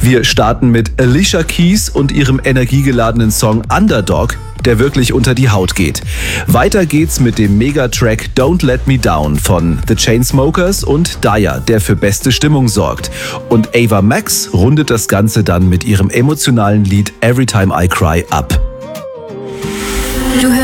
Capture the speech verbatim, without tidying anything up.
Wir starten mit Alicia Keys und ihrem energiegeladenen Song Underdog, der wirklich unter die Haut geht. Weiter geht's mit dem Megatrack Don't Let Me Down von The Chainsmokers und Daya, der für beste Stimmung sorgt. Und Ava Max rundet das Ganze dann mit ihrem emotionalen Lied Every Time I Cry ab.